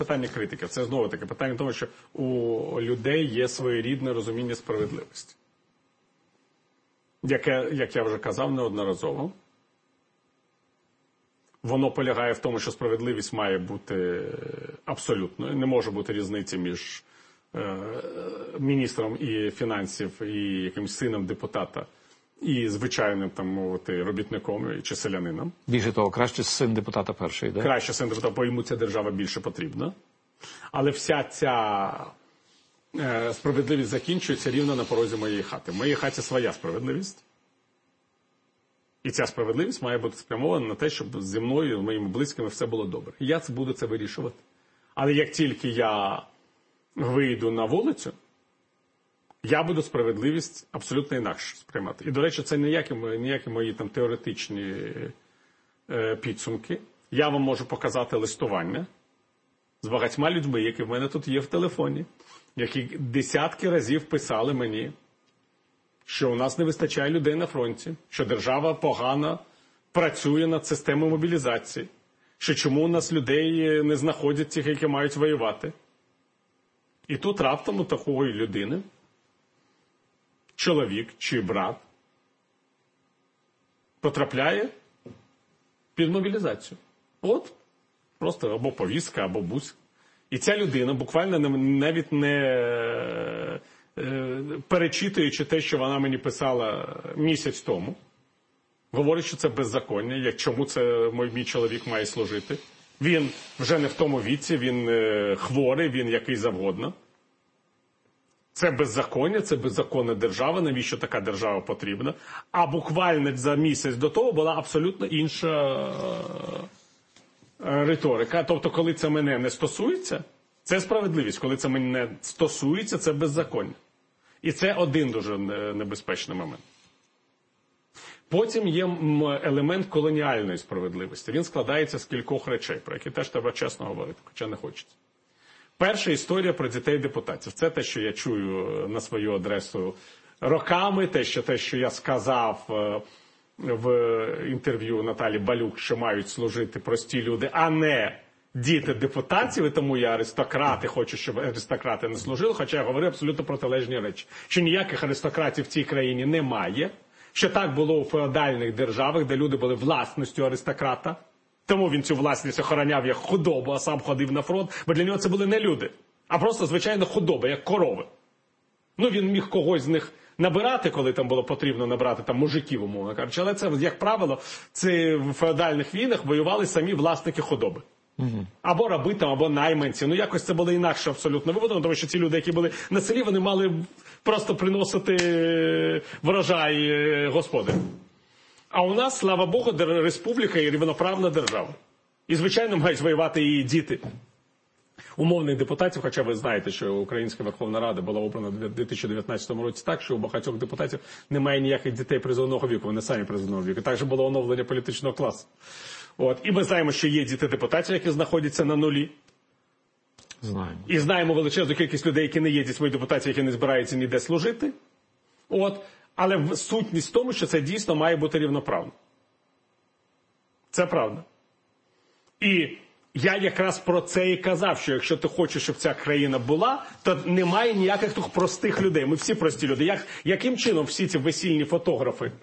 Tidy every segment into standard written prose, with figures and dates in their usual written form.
питання критики. Це знову таке питання того, що у людей є своєрідне розуміння справедливості. Яке, як я вже казав неодноразово, воно полягає в тому, що справедливість має бути абсолютною. Не може бути різниці між міністром і фінансів і якимось сином депутата і звичайним, там, мовити, робітником чи селянином. Більше того, краще син депутата перший, да? Краще син депутата, бо йому ця держава більше потрібна. Але вся ця справедливість закінчується рівно на порозі моєї хати. В моїй хаті своя справедливість. І ця справедливість має бути спрямована на те, щоб зі мною, з моїми близькими все було добре. І я буду це вирішувати. Але як тільки я вийду на вулицю, я буду справедливість абсолютно інакше сприймати. І, до речі, це ніякі мої там теоретичні підсумки. Я вам можу показати листування з багатьма людьми, які в мене тут є в телефоні, які десятки разів писали мені, що у нас не вистачає людей на фронті, що держава погано працює над системою мобілізації, що чому у нас людей не знаходять тих, які мають воювати. І тут раптом у такої людини чоловік чи брат потрапляє під мобілізацію. От, просто або повістка, або бузь. І ця людина буквально навіть не перечитуючи те, що вона мені писала місяць тому, говорить, що це беззаконня, як чому це мій чоловік має служити. Він вже не в тому віці, він хворий, він який завгодно. Це беззаконня, це беззаконна держава, навіщо така держава потрібна. А буквально за місяць до того була абсолютно інша риторика. Тобто, коли це мене не стосується, це справедливість. Коли це мене стосується, це беззаконня. І це один дуже небезпечний момент. Потім є елемент колоніальної справедливості. Він складається з кількох речей, про які теж треба чесно говорити, хоча не хочеться. Перша історія про дітей-депутатів. Це те, що я чую на свою адресу роками, те, що я сказав в інтерв'ю Наталі Балюк, що мають служити прості люди, а не діти депутатів, і тому я аристократи, хочу, щоб аристократи не служили, хоча я говорю абсолютно протилежні речі. Що ніяких аристократів в цій країні немає, що так було у феодальних державах, де люди були власністю аристократа, тому він цю власність охороняв як худобу, а сам ходив на фронт, бо для нього це були не люди, а просто звичайно худоба, як корови. Ну, він міг когось з них набирати, коли там було потрібно набрати там мужиків, умовно кажучи, але це, як правило, це в феодальних війнах воювали самі власники худоби. Або раби там, або найманці. Ну, якось це було інакше абсолютно виводено, тому що ці люди, які були на селі, вони мали просто приносити врожай господарю. А у нас, слава Богу, республіка і рівноправна держава. І, звичайно, мають воювати і діти умовних депутатів, хоча ви знаєте, що Українська Верховна Рада була обрана в 2019 році так, що у багатьох депутатів немає ніяких дітей призовного віку, вони самі призовного віку. Так же було оновлення політичного класу. От. І ми знаємо, що є діти депутатів, які знаходяться на нулі. Знаємо. І знаємо величезну кількість людей, які не є дітьми депутатів, які не збираються ніде служити. От. Але сутність в тому, що це дійсно має бути рівноправно. Це правда. І я якраз про це і казав, що якщо ти хочеш, щоб ця країна була, то немає ніяких тих простих людей. Ми всі прості люди. Яким чином всі ці весільні фотографи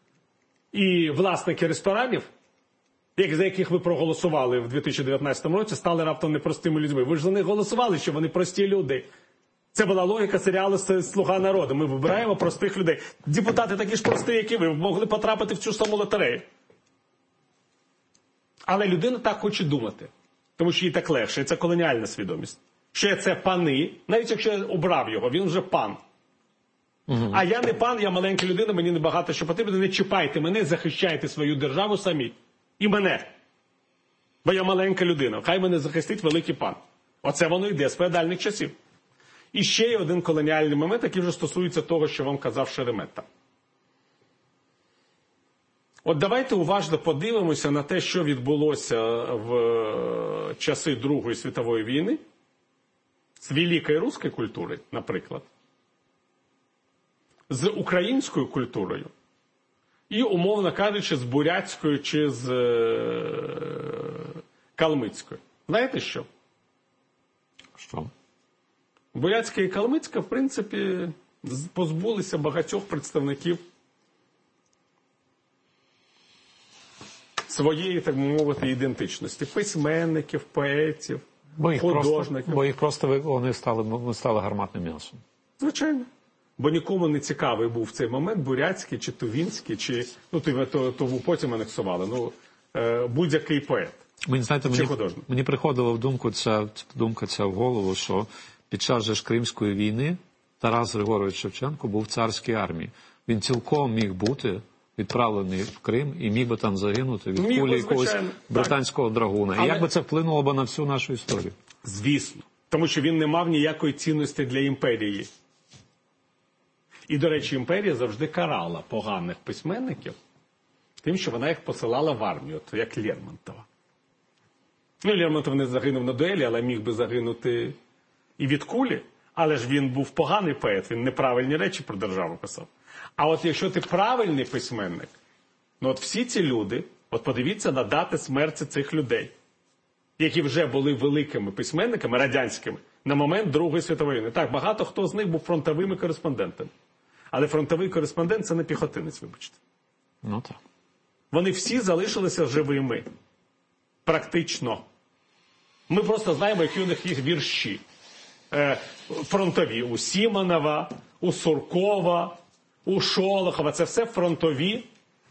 і власники ресторанів, за яких ви проголосували в 2019 році, стали раптом непростими людьми? Ви ж за них голосували, що вони прості люди. Це була логіка серіалу «Слуга народу». Ми вибираємо простих людей. Депутати такі ж прості, як і ви, могли потрапити в цю саму лотерею. Але людина так хоче думати, тому що їй так легше. І це колоніальна свідомість. Що це пани, навіть якщо я обрав його, він вже пан. А я не пан, я маленька людина, мені небагато що потрібно. Не чіпайте мене, захищайте свою державу самі. І мене. Бо я маленька людина. Хай мене захистить великий пан. Оце воно йде з феодальних часів. І ще є один колоніальний момент, який вже стосується того, що вам казав Шеремета. От давайте уважно подивимося на те, що відбулося в часи Другої світової війни з великої руської культури, наприклад, з українською культурою і, умовно кажучи, з бурятською чи з калмицькою. Знаєте що? Що? Бурятська і Калмицька, в принципі, позбулися багатьох представників своєї, так би мовити, ідентичності. Письменників, поетів, художників. Бо їх просто вони стали гарматним м'ясом. Звичайно. Бо нікому не цікавий був в цей момент бурятський, чи тувінський, чи, Туву потім анексували, будь-який поет. Мені приходила в думку думка ця в голову, що під час же Кримської війни Тарас Григорович Шевченко був в царській армії. Він цілком міг бути відправлений в Крим і міг би там загинути від кулі якогось британського драгуна. І як би це вплинуло б на всю нашу історію? Звісно. Тому що він не мав ніякої цінності для імперії. І, до речі, імперія завжди карала поганих письменників тим, що вона їх посилала в армію, як Лермонтова. Лермонтов не загинув на дуелі, але міг би загинути і від кулі. Але ж він був поганий поет, він неправильні речі про державу писав. А от якщо ти правильний письменник, всі ці люди, подивіться на дати смерті цих людей, які вже були великими письменниками, радянськими, на момент Другої світової війни. Так, багато хто з них був фронтовими кореспондентами. Але фронтовий кореспондент – це не піхотинець, вибачте. Так. Вони всі залишилися живими. Практично. Ми просто знаємо, які у них є вірші. Фронтові. У Сімонова, у Суркова, у Шолохова. Це все фронтові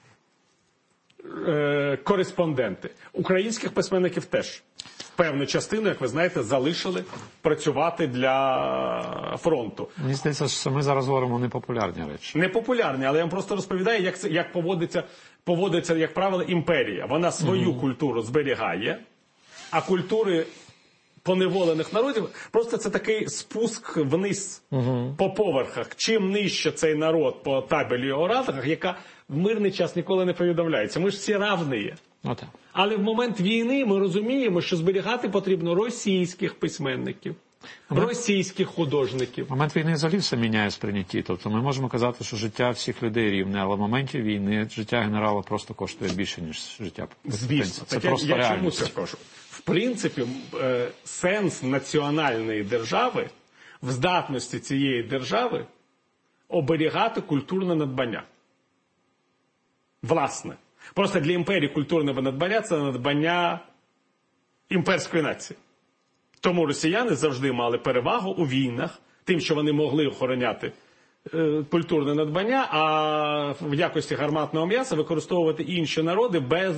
кореспонденти. Українських письменників теж. Певну частину, як ви знаєте, залишили працювати для фронту. Мені здається, що ми зараз говоримо непопулярні речі. Непопулярні, але я вам просто розповідаю, як поводиться, як правило, імперія. Вона свою культуру зберігає, а культури поневолених народів, просто це такий спуск вниз по поверхах. Чим нижче цей народ по табелі оратах, яка в мирний час ніколи не повідомляється. Ми ж всі равні. Але в момент війни ми розуміємо, що зберігати потрібно російських письменників, російських художників. В момент війни взагалі все міняє сприйнятті. Тобто ми можемо казати, що життя всіх людей рівне, але в моменті війни життя генерала просто коштує більше, ніж життя. Звісно. Це просто я чому це кажу? В принципі, сенс національної держави в здатності цієї держави оберігати культурне надбання. Власне. Просто для імперії культурне надбання – це надбання імперської нації. Тому росіяни завжди мали перевагу у війнах, тим, що вони могли охороняти культурне надбання, а в якості гарматного м'яса використовувати інші народи без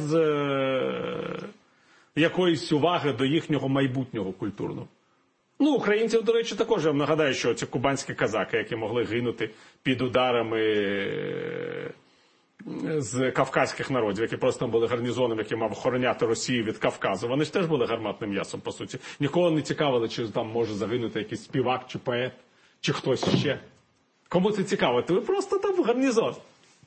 якоїсь уваги до їхнього майбутнього культурного. Українців, до речі, також, я вам нагадаю, що ці кубанські казаки, які могли гинути під ударами з кавказьких народів, які просто були гарнізоном, який мав охороняти Росію від Кавказу, вони ж теж були гарматним м'ясом, по суті. Нікого не цікавило, чи там може загинути якийсь співак, чи поет, чи хтось ще. Кому це цікаво? Ви просто там гарнізон.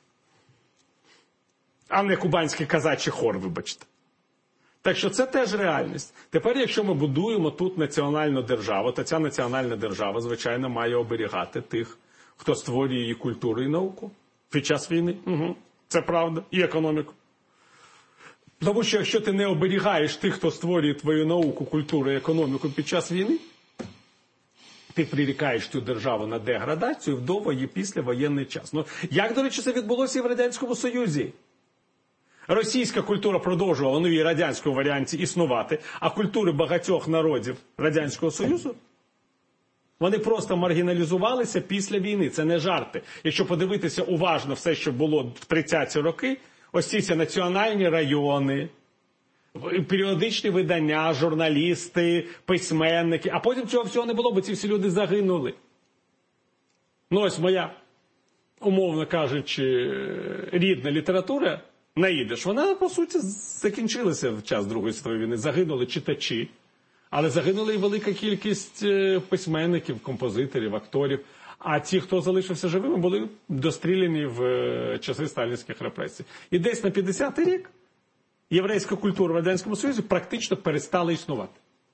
А не кубанський казачий хор, вибачте. Так що це теж реальність. Тепер, якщо ми будуємо тут національну державу, то ця національна держава, звичайно, має оберігати тих, хто створює її культуру і науку під час війни. Це правда. І економіку. Тому що якщо ти не оберігаєш тих, хто створює твою науку, культуру і економіку під час війни, ти прирікаєш цю державу на деградацію в довгий і післявоєнний час. Як, до речі, це відбулося і в Радянському Союзі? Російська культура продовжувала в новій радянському варіанті існувати, а культури багатьох народів Радянського Союзу, вони просто маргіналізувалися після війни. Це не жарти. Якщо подивитися уважно все, що було в 30-ті роки, ось ці національні райони, періодичні видання, журналісти, письменники, а потім цього всього не було, бо ці всі люди загинули. Ось моя, умовно кажучи, рідна література, наїдеш, вона, по суті, закінчилася в час Другої світової війни. Загинули читачі, але загинули і велика кількість письменників, композиторів, акторів. А ті, хто залишився живими, були достріляні в часи сталінських репресій. І десь на 50-й рік єврейська культура в Радянському Союзі практично перестала існувати.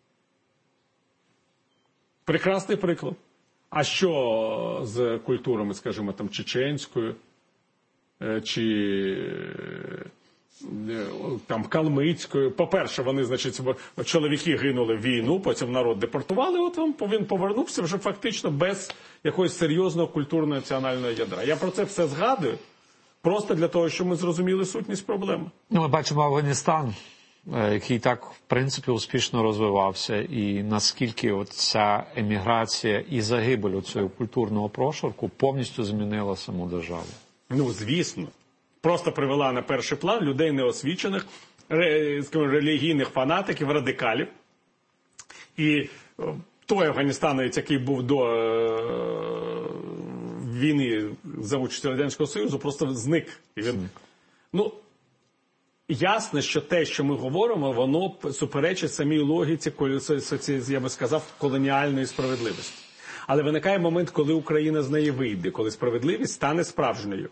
Прекрасний приклад. А що з культурами, скажімо, там, чеченською, чи там калмицькою. По-перше, вони, значить, чоловіки гинули в війну, потім народ депортували, от він повернувся вже фактично без якогось серйозного культурно-національного ядра. Я про це все згадую, просто для того, щоб ми зрозуміли сутність проблеми. Ну, ми бачимо Афганістан, який так, в принципі, успішно розвивався, і наскільки от ця еміграція і загибель цього культурного прошарку повністю змінила саму державу. Ну, звісно. Просто привела на перший план людей неосвічених, релігійних фанатиків, радикалів. І той афганістановець, який був до війни за участю Радянського Союзу, просто зник. І він... Ну, ясно, що те, що ми говоримо, воно суперечить самій логіці, я би сказав, колоніальної справедливості. Але виникає момент, коли Україна з неї вийде, коли справедливість стане справжньою.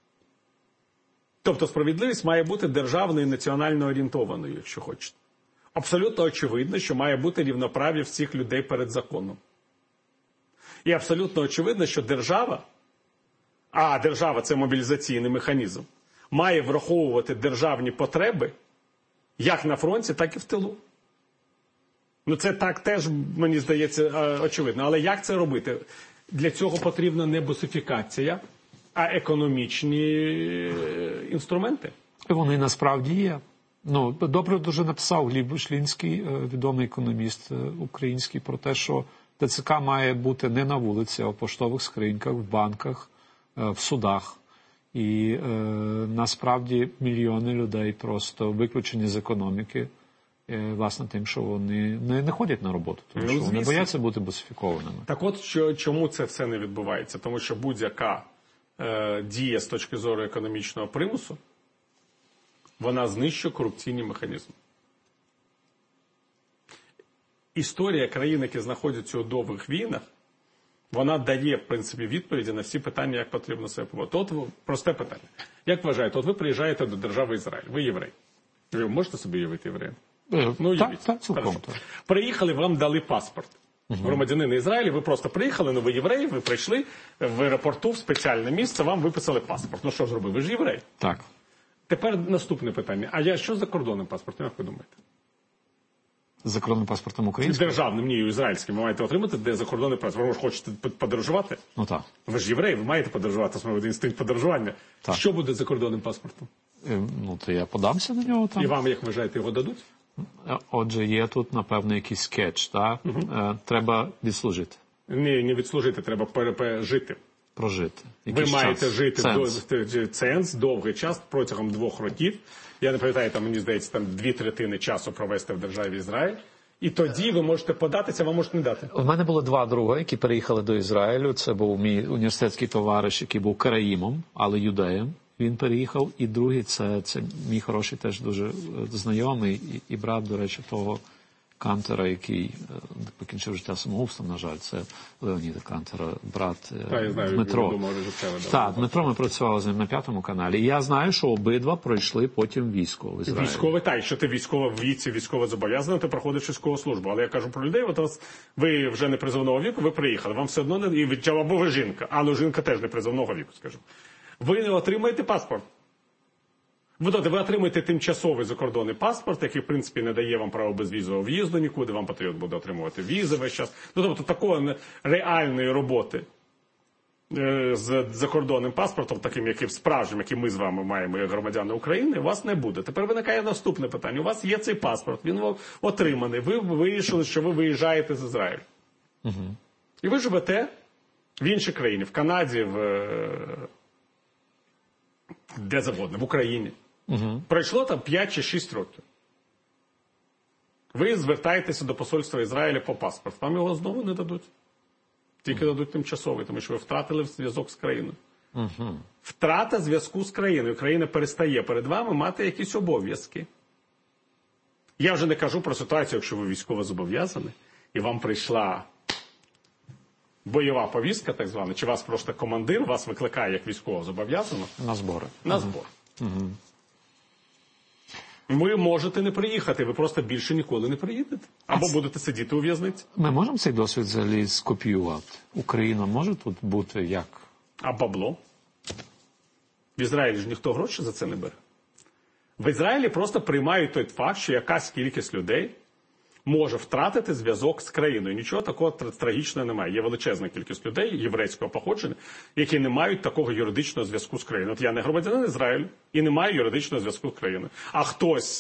Тобто справедливість має бути державною і національно орієнтованою, якщо хочете. Абсолютно очевидно, що має бути рівноправ'я всіх людей перед законом. І абсолютно очевидно, що держава, а держава – це мобілізаційний механізм, має враховувати державні потреби як на фронті, так і в тилу. Ну це так теж, мені здається, очевидно. Але як це робити? Для цього потрібна не бусифікація, а економічні інструменти. Вони насправді є. Ну, добре дуже написав Гліб Шлінський, відомий економіст український, про те, що ТЦК має бути не на вулиці, а в поштових скриньках, в банках, в судах. І насправді мільйони людей просто виключені з економіки, власне, тим, що вони не ходять на роботу, тому що вони бояться бути бусифікованими. Так от, чому це все не відбувається? Тому що будь-яка дія з точки зору економічного примусу, вона знищує корупційні механізми. Історія країн, які знаходяться у довгих війнах, вона дає, в принципі, відповіді на всі питання, як потрібно себе поводити. От просте питання. Як вважаєте, от ви приїжджаєте до держави Ізраїль, ви єврей. Ви можете собі уявити євреєм? Ну, уявіть. Так, цілком. Приїхали, вам дали паспорт. Громадянини Ізраїля, ви просто приїхали, ну ви євреї, ви прийшли в аеропорту в спеціальне місце, вам виписали паспорт. Ну що зробив? Ви ж єврей. Так. Тепер наступне питання. А що за кордонним паспортом, як ви думаєте? З закордонним паспортом українським? Державним, ні, ізраїльським. Ви маєте отримати, де закордонний паспорт. Ви ж хочете подорожувати? Ну так. Ви ж єврей, ви маєте подорожувати, це інстинкт подорожування. Так. Що буде з закордонним паспортом? Ну, то я подамся на нього там. І вам, як вважаєте, його дадуть? Отже, є тут, напевно, якийсь скетч, так? Треба відслужити. Ні, не відслужити, треба жити. Прожити. Ви маєте жити ценз, довгий час, протягом 2 років. Я не пам'ятаю, там, мені здається, там 2/3 часу провести в державі Ізраїль. І тоді ви можете податися, вам можуть не дати. У мене було 2 друга, які переїхали до Ізраїлю. Це був мій університетський товариш, який був караїмом, але юдеєм. Він переїхав. І другий, це мій хороший теж дуже знайомий і брат, до речі, того Кантера, який покінчив життя самогубством, на жаль, це Леоніда Кантера, брат Дмитро. Так, Дмитро, ми працювали з ним на 5-му каналі. І я знаю, що обидва пройшли потім військо в Ізраїлі. Військове, так, якщо ти в віці військово зобов'язаний, ти проходиш військову службу. Але я кажу про людей, от ви вже не призовного віку, ви приїхали, вам все одно не... Або ви жінка, але жінка теж не призовного віку, скажімо. Ви не отримаєте паспорт. Ви отримаєте тимчасовий закордонний паспорт, який, в принципі, не дає вам право безвізового в'їзду нікуди, вам потрібно буде отримувати візи весь час. Ну, тобто, такої реальної роботи з закордонним паспортом, таким, яким справжнім, яким ми з вами маємо, як громадяни України, у вас не буде. Тепер виникає наступне питання. У вас є цей паспорт, він отриманий, ви вирішили, що ви виїжджаєте з Ізраїлю. І ви живете в іншій країні, в Канаді, де завгодно, в Україні. Пройшло там 5 чи 6 років. Ви звертаєтеся до посольства Ізраїля по паспорт. Вам його знову не дадуть. Тільки дадуть тимчасовий, тому що ви втратили зв'язок з країною. Втрата зв'язку з країною. Країна перестає перед вами мати якісь обов'язки. Я вже не кажу про ситуацію, якщо ви військово зобов'язані, і вам прийшла бойова повістка, так звана, чи вас просто командир вас викликає як військово зобов'язаного. На збори. На збор. Ви можете не приїхати, ви просто більше ніколи не приїдете. Або будете сидіти у в'язниці. Ми можемо цей досвід взагалі скопіювати? Україна може тут бути як? А бабло? В Ізраїлі ж ніхто гроші за це не бере. В Ізраїлі просто приймають той факт, що якась кількість людей може втратити зв'язок з країною. Нічого такого трагічного немає. Є величезна кількість людей єврейського походження, які не мають такого юридичного зв'язку з країною. От я не громадянин Ізраїлю і не маю юридичного зв'язку з країною. А хтось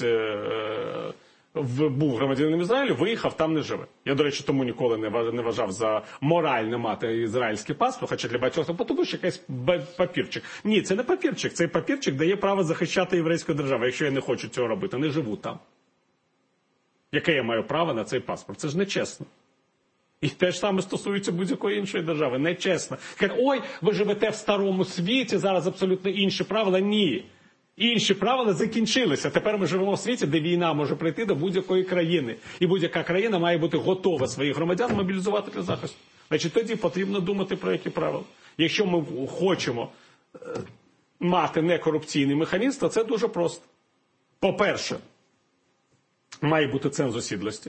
був громадянином Ізраїлю, виїхав, там не живе. Я, до речі, тому ніколи не вважав за морально мати ізраїльський паспорт, хоча для багатьох тому що якийсь папірчик. Ні, це не папірчик. Цей папірчик дає право захищати єврейську державу, якщо я не хочу цього робити, не живу там. Яке я маю право на цей паспорт? Це ж нечесно. І те ж саме стосується будь-якої іншої держави. Нечесно. Кажуть, ой, ви живете в старому світі, зараз абсолютно інші правила. Ні. Інші правила закінчилися. Тепер ми живемо в світі, де війна може прийти до будь-якої країни. І будь-яка країна має бути готова своїх громадян мобілізувати для захисту. Значить, тоді потрібно думати про які правила. Якщо ми хочемо мати некорупційний механізм, то це дуже просто. По-перше, має бути ценз осідлості.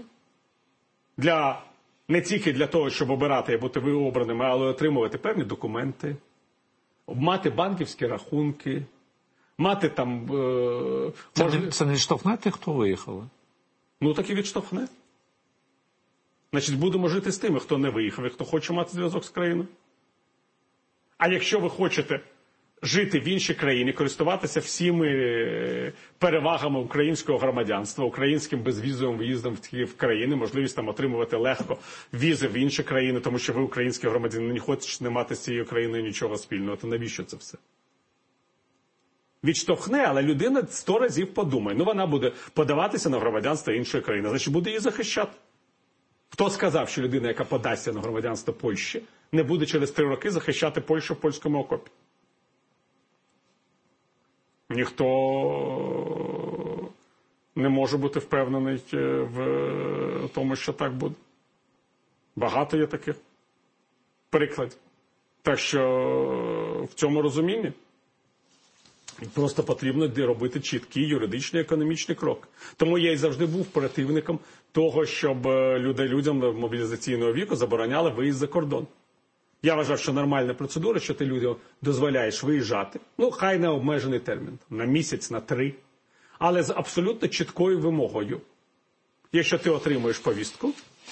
Не тільки для того, щоб обирати і бути обраними, але отримувати певні документи, мати банківські рахунки, мати там... Це не відштовхне тих, хто виїхали? Ну, так і відштовхне. Значить, будемо жити з тими, хто не виїхав і хто хоче мати зв'язок з країною. А якщо ви хочете жити в іншій країні, користуватися всіми перевагами українського громадянства, українським безвізовим виїздом в країни, можливість там отримувати легко візи в інші країни, тому що ви український громадянин, не хочете не мати з цією країною нічого спільного, то навіщо це все? Відштовхне, але людина 100 разів подумає. Ну, вона буде подаватися на громадянство іншої країни, значить буде її захищати. Хто сказав, що людина, яка подасться на громадянство Польщі, не буде через 3 роки захищати Польщу в польському окопі? Ніхто не може бути впевнений в тому, що так буде. Багато є таких прикладів. Так що в цьому розумінні просто потрібно робити чіткий юридичний економічний крок. Тому я і завжди був противником того, щоб людям мобілізаційного віку забороняли виїзд за кордон. Я вважав, що нормальна процедура, що ти людям дозволяєш виїжджати, ну, хай не обмежений термін, на місяць, на 3, але з абсолютно чіткою вимогою. Якщо ти отримуєш повістку,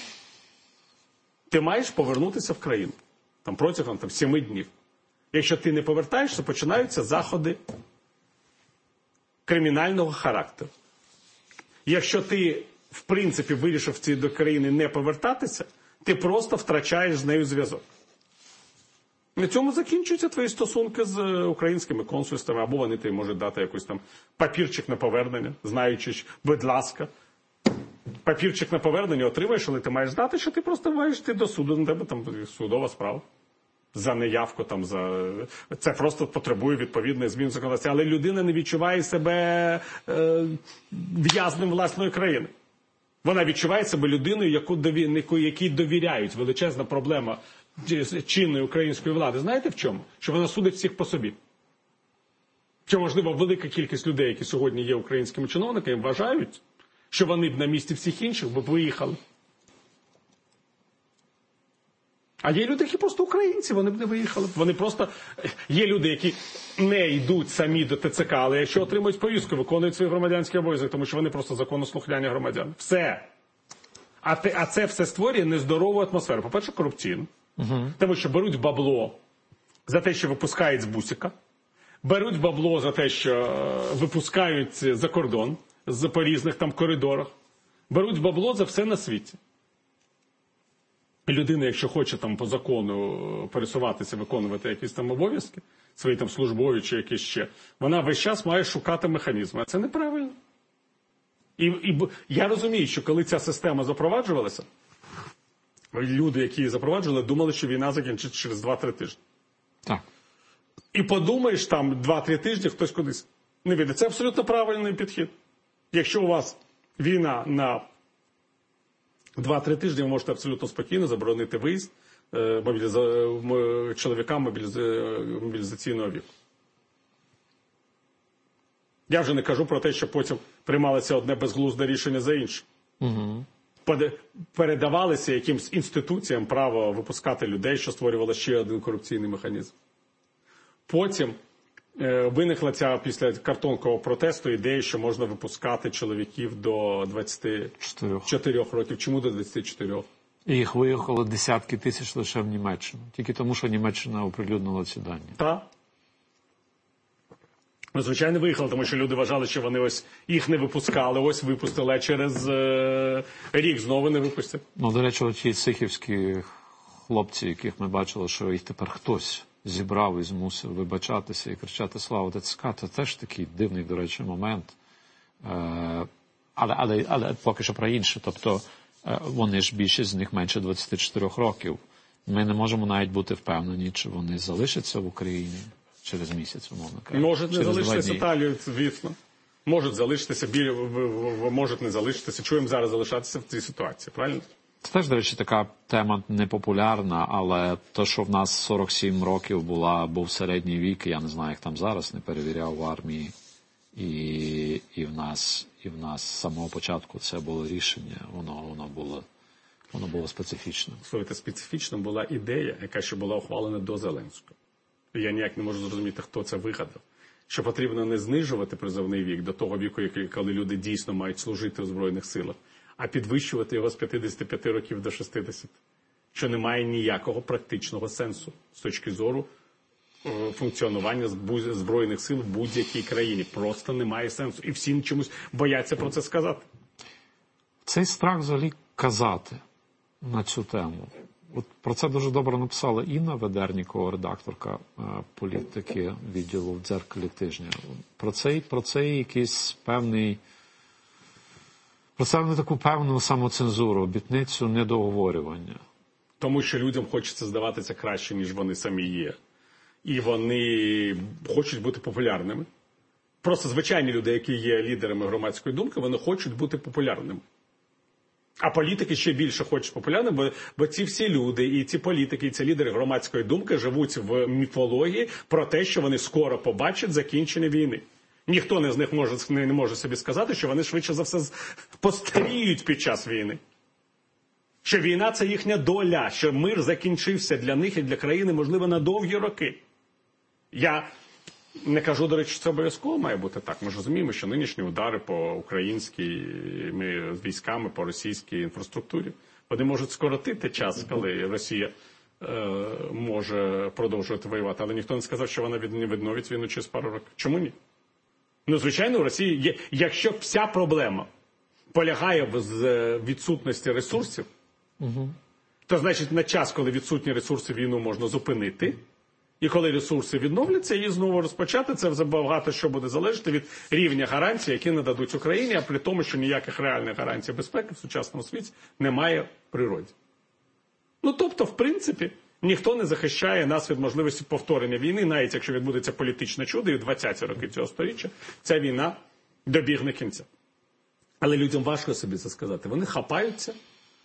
ти маєш повернутися в країну там, протягом 7 днів. Якщо ти не повертаєшся, починаються заходи кримінального характеру. Якщо ти, в принципі, вирішив до країни не повертатися, ти просто втрачаєш з нею зв'язок. На цьому закінчуються твої стосунки з українськими консульствами, або вони тобі можуть дати якийсь там папірчик на повернення, знаючи, будь ласка, папірчик на повернення отримаєш, але ти маєш знати, що ти просто маєш йти до суду, на тебе там судова справа. За неявку, там, це просто потребує відповідної змін законодавства. Але людина не відчуває себе в'язнем власної країни. Вона відчуває себе людиною, якій довіряють. Величезна проблема чинної української влади. Знаєте в чому? Що вона судить всіх по собі. Що, можливо, велика кількість людей, які сьогодні є українськими чиновниками, вважають, що вони б на місці всіх інших б виїхали. А є люди, які просто українці, вони б не виїхали. Вони просто... Є люди, які не йдуть самі до ТЦК, але якщо отримують повістку, виконують свій громадянський обов'язок, тому що вони просто законослухняні громадяни. Все. А це все створює нездорову атмосферу. По-перше, корупційну. Тому що беруть бабло за те, що випускають з бусика. Беруть бабло за те, що випускають за кордон по різних там коридорах. Беруть бабло за все на світі. Людина, якщо хоче там по закону пересуватися, виконувати якісь там обов'язки, свої там службові чи якісь ще, вона весь час має шукати механізми. А це неправильно. І я розумію, що коли ця система запроваджувалася, люди, які її запроваджували, думали, що війна закінчиться через 2-3 тижні. Так. І подумаєш, там 2-3 тижні хтось кудись не вийде. Це абсолютно правильний підхід. Якщо у вас війна на 2-3 тижні, ви можете абсолютно спокійно заборонити виїзд чоловікам мобілізаційного віку. Я вже не кажу про те, що потім приймалося одне безглузде рішення за інше. Угу. Передавалося якимсь інституціям право випускати людей, що створювало ще один корупційний механізм. Потім Виникла ця після картонкового протесту ідея, що можна випускати чоловіків до 24 років. Чому до 24? І їх виїхало десятки тисяч лише в Німеччину. Тільки тому, що Німеччина оприлюднила ці дані. Так. Ну, звичайно, виїхали, тому що люди вважали, що вони ось їх не випускали, ось випустили, а через рік знову не випустять. Ну, до речі, ті сихівські хлопці, яких ми бачили, що їх тепер хтось зібрав і змусив вибачатися і кричати «Слава ТЦК», це теж такий дивний, до речі, момент. Але поки що про інше. Тобто вони ж більшість з них менше 24 років. Ми не можемо навіть бути впевнені, чи вони залишаться в Україні через місяць, умовно кажучи. Можуть не залишитися, Талію, звісно. Можуть залишитися, можуть не залишитися. Чуємо зараз залишатися в цій ситуації, правильно? Це теж, до речі, така тема непопулярна, але те, що в нас 47 років був середній вік, я не знаю, як там зараз, не перевіряв в армії, і в нас з самого початку це було рішення, воно було специфічним. Слухайте, специфічним була ідея, яка ще була ухвалена до Зеленського. Я ніяк не можу зрозуміти, хто це вигадав. Що потрібно не знижувати призовний вік до того віку, коли люди дійсно мають служити у Збройних силах, а підвищувати його з 55 років до 60. Що не має ніякого практичного сенсу з точки зору функціонування Збройних сил в будь-якій країні. Просто немає сенсу. І всі чомусь бояться про це сказати. Цей страх взагалі казати на цю тему. От про це дуже добре написала Інна Ведернікова, редакторка політики відділу в «Дзеркалі тижня». Про цей якийсь певний, про це таку певну самоцензуру, обітницю недоговорювання. Тому що людям хочеться здаватися краще, ніж вони самі є. І вони хочуть бути популярними. Просто звичайні люди, які є лідерами громадської думки, вони хочуть бути популярними. А політики ще більше хочуть популярними, бо ці всі люди, і ці політики, і ці лідери громадської думки живуть в міфології про те, що вони скоро побачать закінчення війни. Ніхто з них не може собі сказати, що вони швидше за все постаріють під час війни. Що війна – це їхня доля, що мир закінчився для них і для країни, можливо, на довгі роки. Я не кажу, до речі, що це обов'язково має бути так. Ми ж розуміємо, що нинішні удари по українській військами, по російській інфраструктурі, вони можуть скоротити час, коли Росія може продовжувати воювати. Але ніхто не сказав, що вона не відновить війну через пару років. Чому ні? Ну, звичайно, у Росії є, якщо вся проблема полягає в відсутності ресурсів, то, значить, на час, коли відсутні ресурси, війну можна зупинити, і коли ресурси відновляться, її знову розпочати, це багато що буде залежати від рівня гарантій, які нададуть Україні, а при тому, що ніяких реальних гарантій безпеки в сучасному світі немає в природі. Ну, тобто, в принципі, ніхто не захищає нас від можливості повторення війни, навіть якщо відбудеться політичне чудо, і в 20-ті роки цього сторіччя ця війна добігне кінця. Але людям важко собі це сказати. Вони хапаються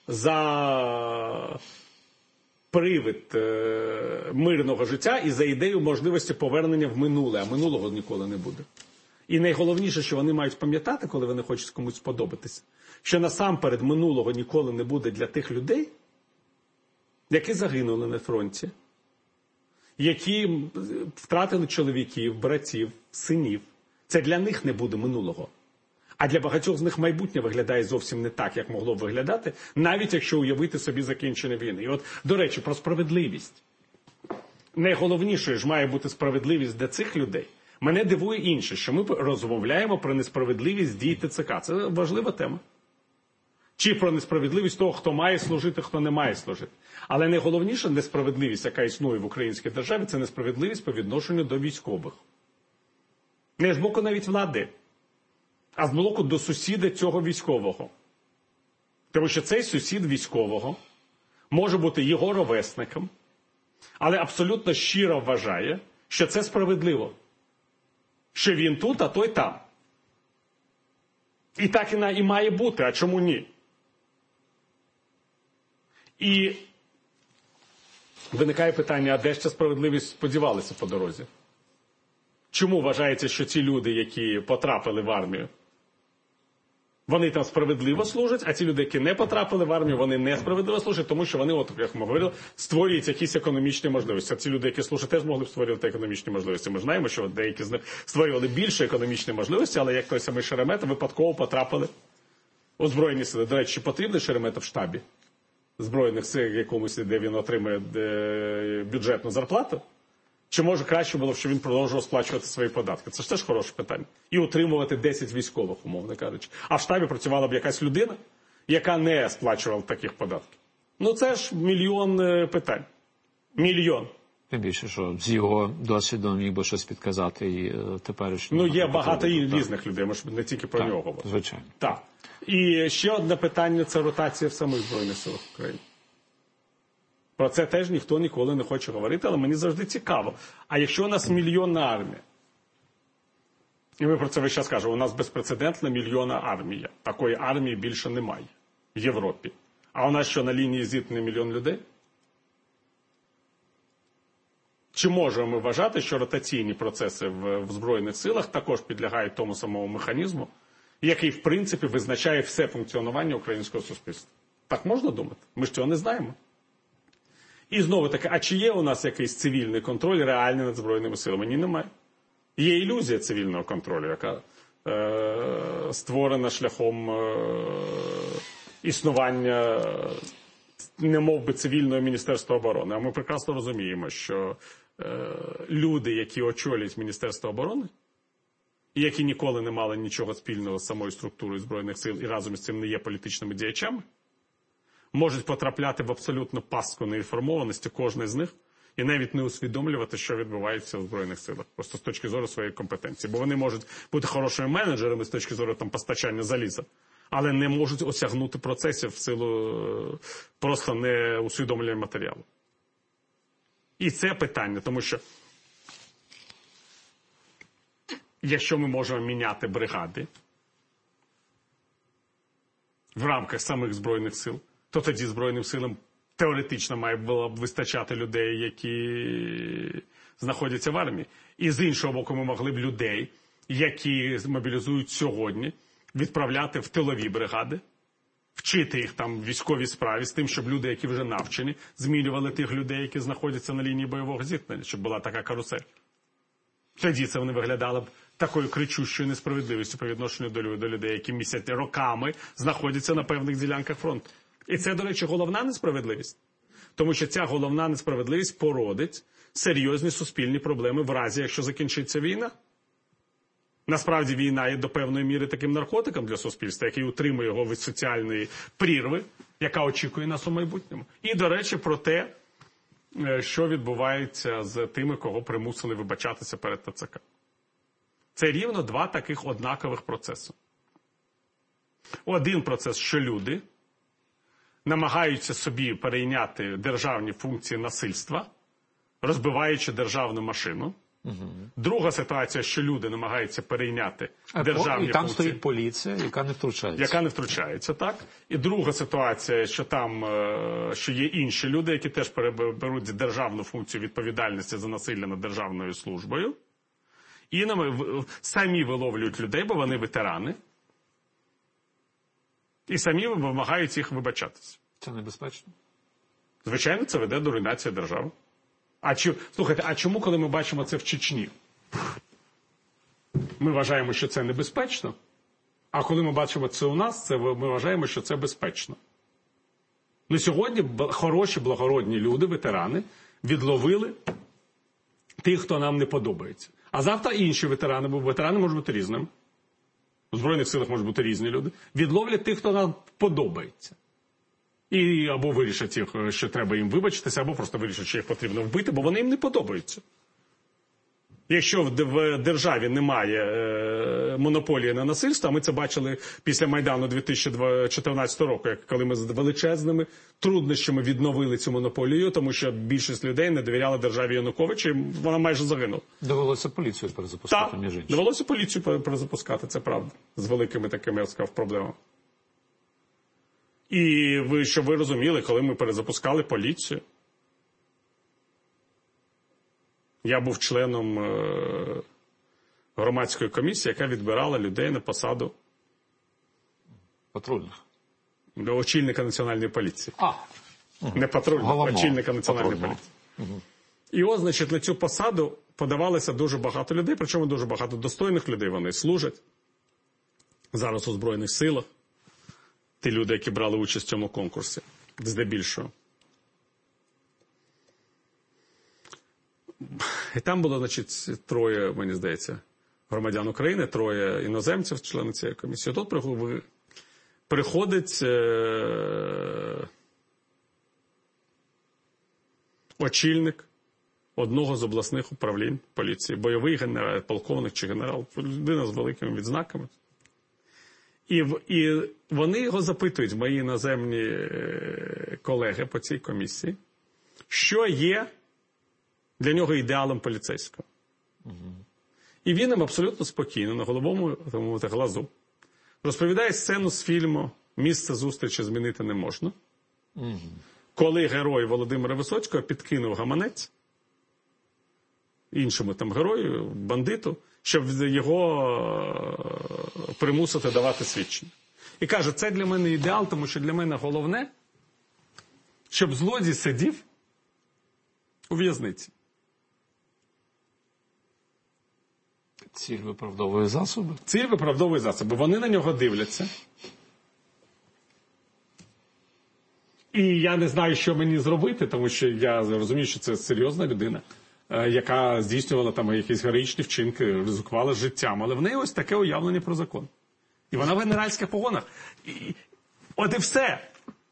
за привид мирного життя і за ідею можливості повернення в минуле, а минулого ніколи не буде. І найголовніше, що вони мають пам'ятати, коли вони хочуть комусь сподобатися, що насамперед минулого ніколи не буде для тих людей, які загинули на фронті, які втратили чоловіків, братів, синів. Це для них не буде минулого. А для багатьох з них майбутнє виглядає зовсім не так, як могло б виглядати, навіть якщо уявити собі закінчення війни. І от, до речі, про справедливість. Найголовнішою ж має бути справедливість для цих людей. Мене дивує інше, що ми розмовляємо про несправедливість дій ТЦК. Це важлива тема. Чи про несправедливість того, хто має служити, хто не має служити. Але найголовніша несправедливість, яка існує в українській державі, це несправедливість по відношенню до військових. Не з боку навіть влади, а з боку до сусіда цього військового. Тому що цей сусід військового може бути його ровесником, але абсолютно щиро вважає, що це справедливо. Що він тут, а той там. І так і має бути, а чому ні? І виникає питання, а де ж ця справедливість сподівалася по дорозі? Чому вважається, що ці люди, які потрапили в армію, Вони там справедливо служать, а ті люди, які не потрапили в армію, вони несправедливо служать, тому що вони, от, як ми говорили, створюють якісь економічні можливості. А ті люди, які служать, теж могли б створювати економічні можливості. Ми знаємо, що деякі з них створювали більше економічні можливості, але як той самий Шеремета випадково потрапили у Збройні сили. До речі, потрібний Шеремета в штабі Збройних сил якомусь, де він отримує бюджетну зарплату? Чи може краще було б, щоб він продовжував сплачувати свої податки? Це ж теж хороше питання. І утримувати 10 військових, умовно кажучи. А в штабі працювала б якась людина, яка не сплачувала таких податків. Ну це ж мільйон питань. Мільйон. Тим більше, що з його досвідом міг би щось підказати і теперішньому. Ну є багато різних людей, ми ж не тільки про нього говоримо. Звичайно. Так. І ще одне питання – це ротація в самих Збройних силах України. Про це теж ніхто ніколи не хоче говорити, але мені завжди цікаво. А якщо у нас мільйонна армія, і ми про це весь час кажемо, у нас безпрецедентна мільйонна армія. Такої армії більше немає в Європі. А у нас що, на лінії зіткнення мільйон людей? Чи можемо ми вважати, що ротаційні процеси в Збройних силах також підлягають тому самому механізму, який, в принципі, визначає все функціонування українського суспільства? Так можна думати? Ми ж цього не знаємо. І знову таки, а чи є у нас якийсь цивільний контроль реальний над Збройними силами? Ні, немає. Є ілюзія цивільного контролю, яка створена шляхом існування немов би цивільного Міністерства оборони. А ми прекрасно розуміємо, що люди, які очолюють Міністерство оборони, і які ніколи не мали нічого спільного з самою структурою Збройних сил і разом з цим не є політичними діячами, можуть потрапляти в абсолютну пастку неінформованості, кожен з них, і навіть не усвідомлювати, що відбувається в Збройних силах, просто з точки зору своєї компетенції. Бо вони можуть бути хорошими менеджерами з точки зору там, постачання заліза, але не можуть осягнути процесів в силу просто не усвідомлення матеріалу. І це питання, тому що якщо ми можемо міняти бригади в рамках самих Збройних сил, то тоді Збройним силам теоретично має було б вистачати людей, які знаходяться в армії. І з іншого боку, ми могли б людей, які мобілізують сьогодні, відправляти в тилові бригади, вчити їх там військовій справі з тим, щоб люди, які вже навчені, змінювали тих людей, які знаходяться на лінії бойового зіткнення, щоб була така карусель. Тоді це вони виглядали б такою кричущою несправедливістю по відношенню до людей, які місяць роками знаходяться на певних ділянках фронту. І це, до речі, головна несправедливість. Тому що ця головна несправедливість породить серйозні суспільні проблеми в разі, якщо закінчиться війна. Насправді війна є до певної міри таким наркотиком для суспільства, який утримує його від соціальної прірви, яка очікує нас у майбутньому. І, до речі, про те, що відбувається з тими, кого примусили вибачатися перед ТЦК. Це рівно два таких однакових процеси. Один процес, що люди намагаються собі перейняти державні функції насильства, розбиваючи державну машину. Друга ситуація, що люди намагаються перейняти державні функції. І там стоїть поліція, яка не втручається. Яка не втручається, так. І друга ситуація, що там що є інші люди, які теж беруть державну функцію відповідальності за насилля над державною службою. І самі виловлюють людей, бо вони ветерани. І самі вимагають їх вибачатися. Це небезпечно? Звичайно, це веде до руйнації держави. Слухайте, а чому, коли ми бачимо це в Чечні, ми вважаємо, що це небезпечно, а коли ми бачимо це у нас, ми вважаємо, що це безпечно? Ну, сьогодні хороші, благородні люди, ветерани, відловили тих, хто нам не подобається. А завтра інші ветерани, бо ветерани можуть бути різними. У Збройних силах можуть бути різні люди. Відловлять тих, хто нам подобається. І або вирішать їх, що треба їм вибачитися, або просто вирішать, що їх потрібно вбити, бо вони їм не подобаються. Якщо в державі немає монополії на насильство, а ми це бачили після Майдану 2014 року, коли ми з величезними труднощами відновили цю монополію, тому що більшість людей не довіряла державі Януковича, і вона майже загинула. Довелося поліцію перезапускати, між іншим. Довелося поліцію перезапускати, це правда, з великими такими, я сказав, проблемами. І щоб ви розуміли, коли ми перезапускали поліцію, я був членом громадської комісії, яка відбирала людей на посаду Патрульних. До очільника національної поліції. Не патрульного, а очільника національної поліції. І ось, значить, на цю посаду подавалося дуже багато людей, причому дуже багато достойних людей. Вони служать зараз у Збройних силах. Ті люди, які брали участь в цьому конкурсі, здебільшого. І там було, значить, 3, мені здається, громадян України, 3 іноземців, члени цієї комісії. Тут приходить очільник одного з обласних управлінь поліції, бойовий генерал, полковник чи генерал, людина з великими відзнаками. І вони його запитують, мої іноземні колеги по цій комісії, що є для нього ідеалом поліцейського. І він їм абсолютно спокійно, на головому глазу, розповідає сцену з фільму «Місце зустрічі змінити не можна», коли герой Володимира Висоцького підкинув гаманець іншому там герою, бандиту, щоб його примусити давати свідчення. І каже, це для мене ідеал, тому що для мене головне, щоб злодій сидів у в'язниці. Ціль виправдовує засоби? Ціль виправдовує засоби. Вони на нього дивляться. І я не знаю, що мені зробити, тому що я розумію, що це серйозна людина, яка здійснювала там якісь героїчні вчинки, ризикувала життям. Але в неї ось таке уявлення про закон. І вона в генеральських погонах. От і все.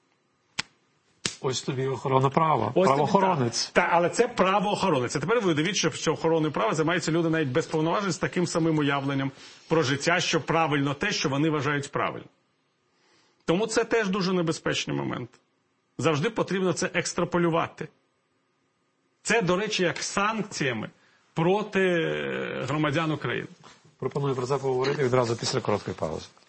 Ось тобі охорона права. Правоохоронець. Так, але це правоохоронець. А тепер ви дивіться, що охороною права займаються люди навіть без повноважень з таким самим уявленням про життя, що правильно те, що вони вважають правильно. Тому це теж дуже небезпечний момент. Завжди потрібно це екстраполювати. Це, до речі, як санкціями проти громадян України. Пропоную про це поговорити відразу після короткої паузи.